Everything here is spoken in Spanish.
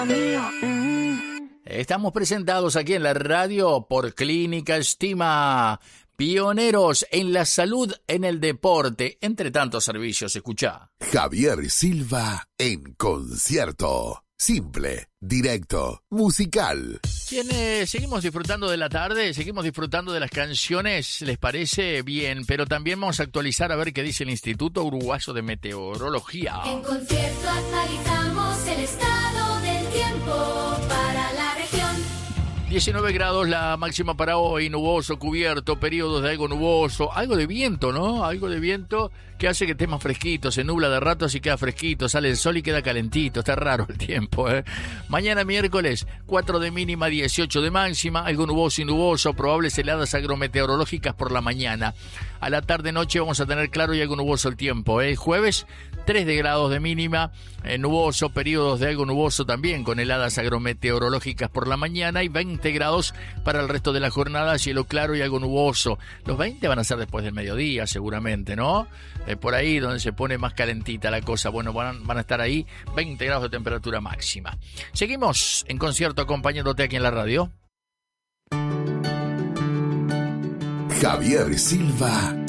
Estamos presentados aquí en la radio por Clínica Estima, pioneros en la salud, en el deporte, entre tantos servicios. Escuchá. Javier Silva en concierto. Simple, directo, musical. Quienes seguimos disfrutando de la tarde, seguimos disfrutando de las canciones, ¿les parece? Bien, pero también vamos a actualizar a ver qué dice el Instituto Uruguayo de Meteorología. En concierto actualizamos el estado del tiempo para la región. 19 grados la máxima para hoy, nuboso, cubierto, periodos de algo nuboso, algo de viento, ¿no? Algo de viento que hace que esté más fresquito, se nubla de rato así queda fresquito, sale el sol y queda calentito, está raro el tiempo, ¿eh? Mañana miércoles, 4 de mínima, 18 de máxima, algo nuboso y nuboso, probables heladas agrometeorológicas por la mañana. A la tarde-noche vamos a tener claro y algo nuboso el tiempo, ¿eh? Jueves, 3 de grados de mínima, nuboso, periodos de algo nuboso también, con heladas agrometeorológicas por la mañana y 20 grados para el resto de la jornada, cielo claro y algo nuboso. Los 20 van a ser después del mediodía, seguramente, ¿no? Por ahí donde se pone más calentita la cosa. Bueno, van a estar ahí 20 grados de temperatura máxima. Seguimos en concierto acompañándote aquí en la radio. Javier Silva